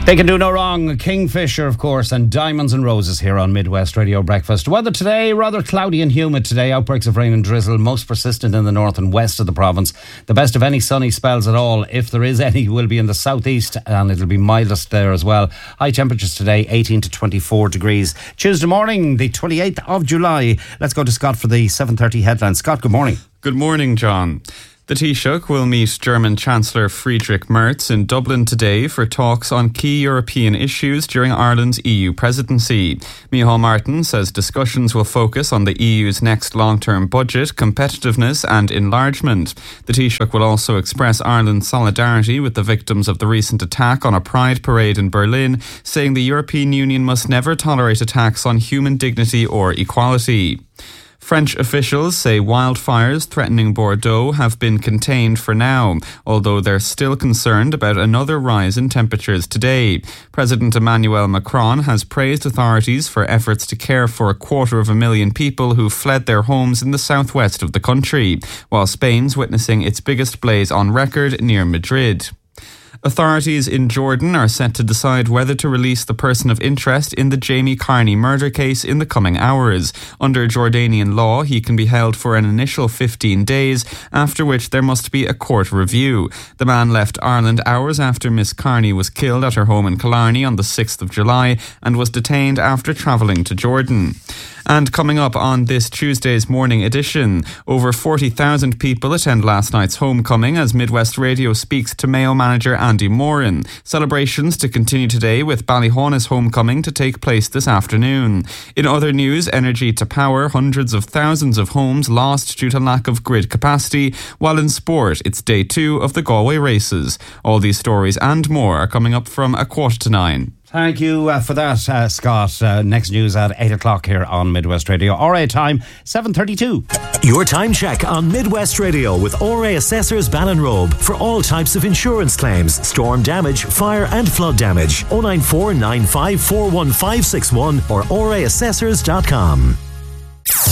They can do no wrong. Kingfisher, of course, and Diamonds and Roses here on Midwest Radio Breakfast. Weather today, rather cloudy and humid today. Outbreaks of rain and drizzle, most persistent in the north and west of the province. The best of any sunny spells at all, if there is any, will be in the southeast, and it'll be mildest there as well. High temperatures today, 18 to 24 degrees. Tuesday morning, the 28th of July. Let's go to Scott for the 7:30 headlines. Scott, good morning. Good morning, John. The Taoiseach will meet German Chancellor Friedrich Merz in Dublin today for talks on key European issues during Ireland's EU presidency. Micheál Martin says discussions will focus on the EU's next long-term budget, competitiveness and enlargement. The Taoiseach will also express Ireland's solidarity with the victims of the recent attack on a pride parade in Berlin, saying the European Union must never tolerate attacks on human dignity or equality. French officials say wildfires threatening Bordeaux have been contained for now, although they're still concerned about another rise in temperatures today. President Emmanuel Macron has praised authorities for efforts to care for 250,000 people who fled their homes in the southwest of the country, while Spain's witnessing its biggest blaze on record near Madrid. Authorities in Jordan are set to decide whether to release the person of interest in the Jamie Carney murder case in the coming hours. Under Jordanian law, he can be held for an initial 15 days, after which there must be a court review. The man left Ireland hours after Miss Carney was killed at her home in Killarney on the 6th of July and was detained after travelling to Jordan. And coming up on this Tuesday's morning edition, over 40,000 people attend last night's homecoming as Midwest Radio speaks to Mayo manager Andy Moran. Celebrations to continue today with Ballyhaunis homecoming to take place this afternoon. In other news, energy to power, hundreds of thousands of homes lost due to lack of grid capacity, while in sport, it's day 2 of the Galway races. All these stories and more are coming up from 8:45. Thank you for that, Scott. Next news at 8 o'clock here on Midwest Radio. RA time, 7:32. Your time check on Midwest Radio with RA Assessors Ballinrobe for all types of insurance claims, storm damage, fire and flood damage. 094 95 41561 or raassessors.com.